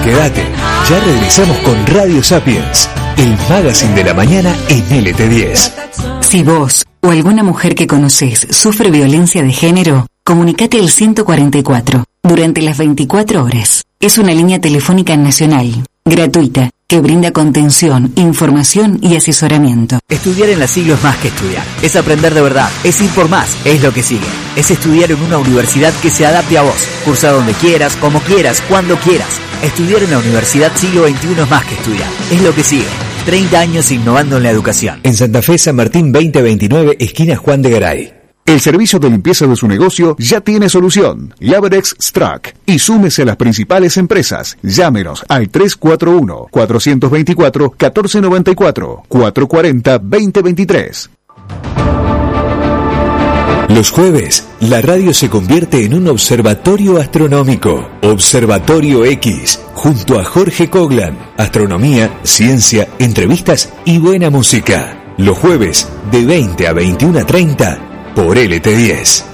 Quédate, ya regresamos con Radio Sapiens, el magazine de la mañana en LT10. Si vos o alguna mujer que conoces sufre violencia de género, comunicate al 144 durante las 24 horas. Es una línea telefónica nacional, gratuita, que brinda contención, información y asesoramiento. Estudiar en la Siglo es más que estudiar. Es aprender de verdad. Es ir por más. Es lo que sigue. Es estudiar en una universidad que se adapte a vos. Cursa donde quieras, como quieras, cuando quieras. Estudiar en la Universidad Siglo XXI es más que estudiar. Es lo que sigue. 30 años innovando en la educación. En Santa Fe, San Martín 2029, esquina Juan de Garay. El servicio de limpieza de su negocio ya tiene solución. Labrex Strack. Y súmese a las principales empresas. Llámenos al 341-424-1494, 440-2023. Los jueves, la radio se convierte en un observatorio astronómico. Observatorio X, junto a Jorge Coglan. Astronomía, ciencia, entrevistas y buena música. Los jueves, de 20 a 21:30, por LT10.